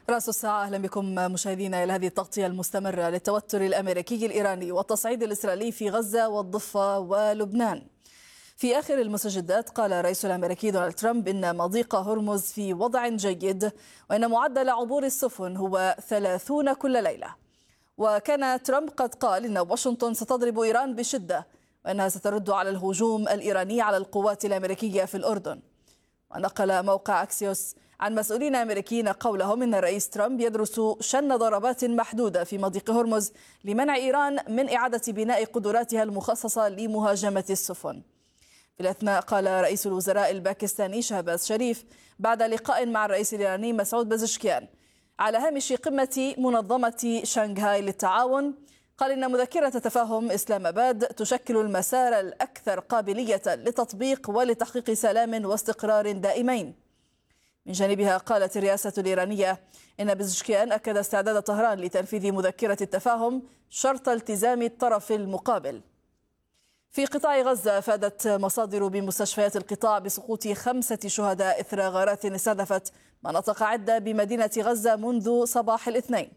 رأس الساعة، أهلا بكم مشاهدينا إلى هذه التغطية المستمرة للتوتر الأمريكي الإيراني والتصعيد الإسرائيلي في غزة والضفة ولبنان. في آخر المستجدات قال الرئيس الأمريكي دونالد ترامب إن مضيق هرمز في وضع جيد، وإن معدل عبور السفن هو 30 كل ليلة. وكان ترامب قد قال إن واشنطن ستضرب إيران بشدة، وأنها سترد على الهجوم الإيراني على القوات الأمريكية في الأردن. ونقل موقع أكسيوس عن مسؤولين أمريكيين قولهم إن الرئيس ترامب يدرس شن ضربات محدودة في مضيق هرمز لمنع إيران من إعادة بناء قدراتها المخصصة لمهاجمة السفن. في الأثناء قال رئيس الوزراء الباكستاني شهباز شريف بعد لقاء مع الرئيس الإيراني مسعود بزشكيان على هامش قمة منظمة شنغهاي للتعاون، قال إن مذكرة تفاهم إسلام آباد تشكل المسار الأكثر قابلية لتطبيق ولتحقيق سلام واستقرار دائمين. من جانبها قالت الرئاسة الإيرانية إن بزشكيان أكد استعداد طهران لتنفيذ مذكرة التفاهم شرط التزام الطرف المقابل. في قطاع غزة أفادت مصادر بمستشفيات القطاع بسقوط 5 شهداء إثر غارات استهدفت مناطق عدة بمدينة غزة منذ صباح الاثنين.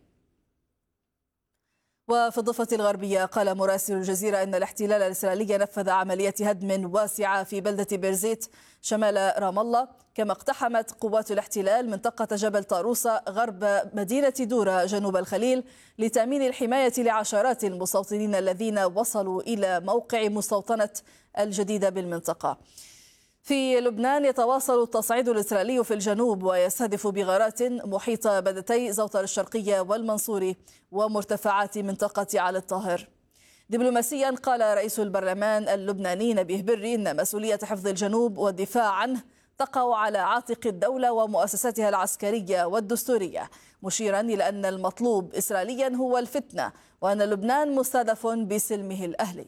وفي الضفة الغربية قال مراسل الجزيرة إن الاحتلال الإسرائيلي نفذ عملية هدم واسعة في بلدة بيرزيت شمال رام الله، كما اقتحمت قوات الاحتلال منطقة جبل طاروسة غرب مدينة دورة جنوب الخليل لتأمين الحماية لعشرات المستوطنين الذين وصلوا إلى موقع مستوطنة الجديدة بالمنطقة. في لبنان يتواصل التصعيد الإسرائيلي في الجنوب ويستهدف بغارات محيط بدتي زوطر الشرقية والمنصوري ومرتفعات منطقة علي الطاهر. دبلوماسيا قال رئيس البرلمان اللبناني نبيه بري إن مسؤولية حفظ الجنوب والدفاع عنه تقع على عاتق الدولة ومؤسساتها العسكرية والدستورية، مشيرا إلى أن المطلوب إسرائيليا هو الفتنة، وأن لبنان مستهدف بسلمه الأهلي.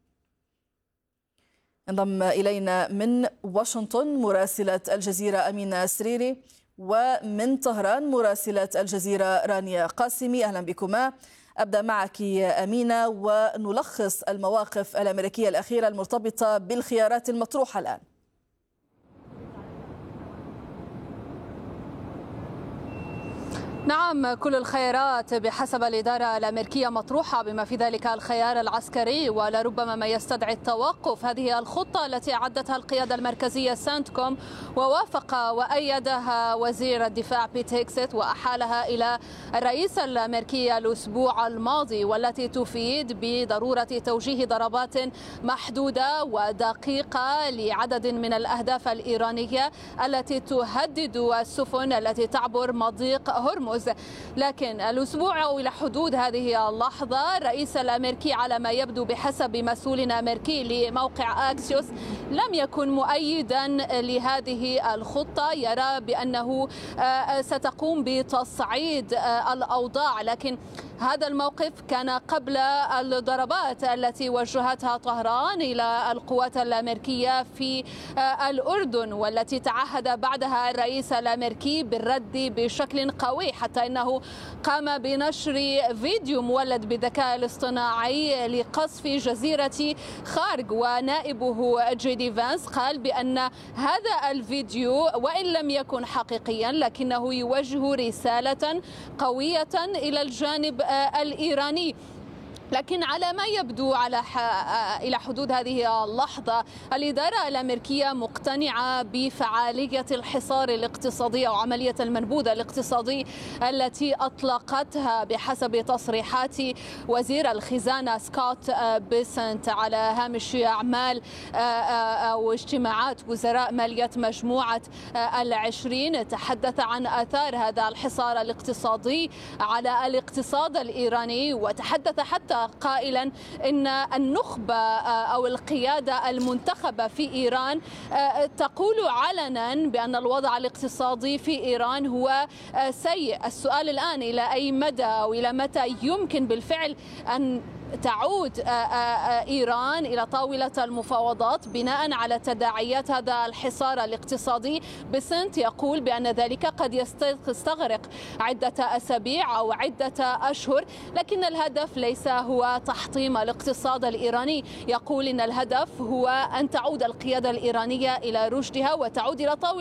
انضم إلينا من واشنطن مراسلة الجزيرة أمينة سريري، ومن طهران مراسلة الجزيرة رانيا قاسمي. أهلا بكما. أبدأ معك أمينة ونلخص المواقف الأمريكية الأخيرة المرتبطة بالخيارات المطروحة الآن. نعم، كل الخيارات بحسب الإدارة الأمريكية مطروحة، بما في ذلك الخيار العسكري ولربما ما يستدعي التوقف. هذه الخطة التي أعدتها القيادة المركزية سنتكوم ووافق وأيدها وزير الدفاع بيت هيكست وأحالها إلى الرئيس الأمريكي الأسبوع الماضي، والتي تفيد بضرورة توجيه ضربات محدودة ودقيقة لعدد من الأهداف الإيرانية التي تهدد السفن التي تعبر مضيق هرمز. لكن الأسبوع أو إلى حدود هذه اللحظة الرئيس الأمريكي على ما يبدو بحسب مسؤول أمريكي لموقع أكسيوس لم يكن مؤيدا لهذه الخطة، يرى بأنه ستقوم بتصعيد الأوضاع. لكن هذا الموقف كان قبل الضربات التي وجهتها طهران إلى القوات الأمريكية في الأردن، والتي تعهد بعدها الرئيس الأمريكي بالرد بشكل قوي، حتى أنه قام بنشر فيديو مولد بالذكاء الاصطناعي لقصف جزيرة خارج. ونائبه جي دي فانس قال بأن هذا الفيديو وإن لم يكن حقيقيا لكنه يوجه رسالة قوية إلى الجانب الإيراني. لكن على ما يبدو إلى حدود هذه اللحظة الإدارة الأمريكية مقتنعة بفعالية الحصار الاقتصادي أو عملية المنبوذ الاقتصادي التي أطلقتها بحسب تصريحات وزير الخزانة سكوت بيسنت على هامش أعمال أو اجتماعات وزراء مالية مجموعة ال20. تحدث عن آثار هذا الحصار الاقتصادي على الاقتصاد الإيراني، وتحدث حتى قائلا إن النخبة أو القيادة المنتخبة في إيران تقول علنا بأن الوضع الاقتصادي في إيران هو سيء. السؤال الآن إلى أي مدى أو إلى متى يمكن بالفعل أن تعود إيران إلى طاولة المفاوضات بناء على تداعيات هذا الحصار الاقتصادي. بسنت يقول بأن ذلك قد يستغرق عدة أسابيع أو عدة أشهر، لكن الهدف ليس هو تحطيم الاقتصاد الإيراني. يقول إن الهدف هو أن تعود القيادة الإيرانية إلى رشدها وتعود إلى طاولة